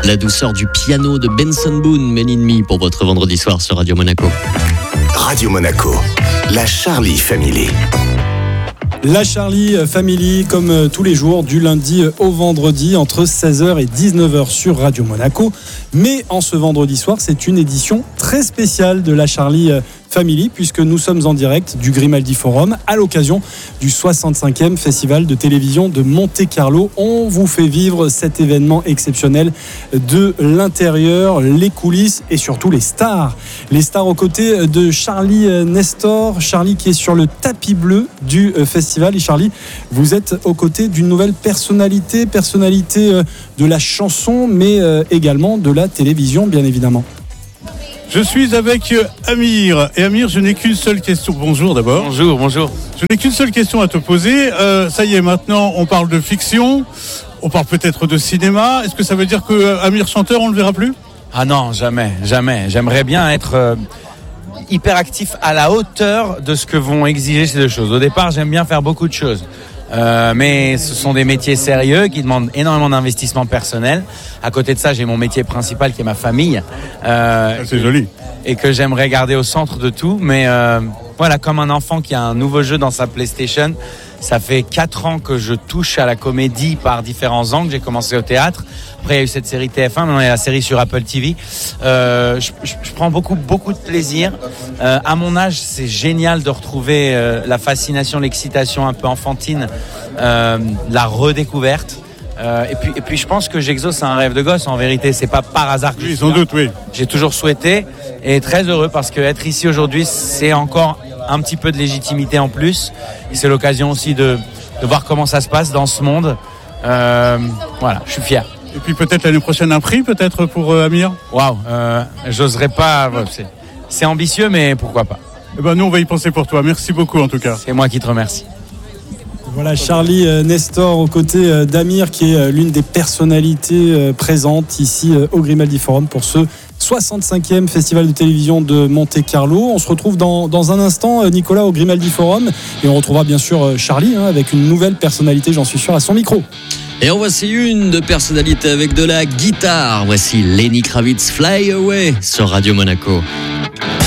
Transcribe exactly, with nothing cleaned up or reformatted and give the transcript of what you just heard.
La douceur du piano de Benson Boone, Men in Me, pour votre vendredi soir sur Radio Monaco. Radio Monaco, la Charlie Family. La Charlie Family, comme tous les jours, du lundi au vendredi, entre seize heures et dix-neuf heures sur Radio Monaco. Mais en ce vendredi soir, c'est une édition très spéciale de la Charlie Family, puisque nous sommes en direct du Grimaldi Forum à l'occasion du soixante-cinquième Festival de télévision de Monte-Carlo. On vous fait vivre cet événement exceptionnel de l'intérieur, les coulisses et surtout les stars. Les stars aux côtés de Charlie Nestor. Charlie qui est sur le tapis bleu du festival. Et Charlie, vous êtes aux côtés d'une nouvelle personnalité, personnalité de la chanson, mais également de la télévision, bien évidemment. Je suis avec Amir. Et Amir, je n'ai qu'une seule question. Bonjour d'abord. Bonjour, bonjour. Je n'ai qu'une seule question à te poser. Euh, ça y est, maintenant, on parle de fiction. On parle peut-être de cinéma. Est-ce que ça veut dire que euh, Amir chanteur, on ne le verra plus ? Ah non, jamais, jamais. J'aimerais bien être euh, hyper actif à la hauteur de ce que vont exiger ces deux choses. Au départ, j'aime bien faire beaucoup de choses. Euh, mais ce sont des métiers sérieux qui demandent énormément d'investissement personnel. À côté de ça, j'ai mon métier principal qui est ma famille. Euh, C'est joli. Et que j'aimerais garder au centre de tout. Mais euh, voilà, comme un enfant qui a un nouveau jeu dans sa PlayStation, ça fait quatre ans que je touche à la comédie par différents angles. J'ai commencé au théâtre. Après, il y a eu cette série T F un. Maintenant, il y a la série sur Apple T V. Euh, je, je, je prends beaucoup, beaucoup de plaisir. Euh, à mon âge, c'est génial de retrouver euh, la fascination, l'excitation un peu enfantine, euh, la redécouverte. Euh, et puis, et puis, je pense que j'exauce un rêve de gosse. En vérité, c'est pas par hasard que oui, je suis sans là. doute, oui. J'ai toujours souhaité et très heureux parce que être ici aujourd'hui, c'est encore un petit peu de légitimité en plus. Et c'est l'occasion aussi de, de voir comment ça se passe dans ce monde. Euh, voilà, je suis fier. Et puis peut-être l'année prochaine un prix, peut-être pour euh, Amir. Waouh, euh, j'oserais pas. C'est, c'est ambitieux, mais pourquoi pas. Eh ben nous, on va y penser pour toi. Merci beaucoup en tout cas. C'est moi qui te remercie. Voilà Charlie Nestor aux côtés d'Amir, qui est l'une des personnalités présentes ici au Grimaldi Forum pour ce soixante-cinquième Festival de télévision de Monte-Carlo. On se retrouve dans, dans un instant, Nicolas, au Grimaldi Forum, et on retrouvera bien sûr Charlie hein, avec une nouvelle personnalité, j'en suis sûr, à son micro. Et en voici une de personnalité avec de la guitare. Voici Lenny Kravitz, Fly Away sur Radio Monaco.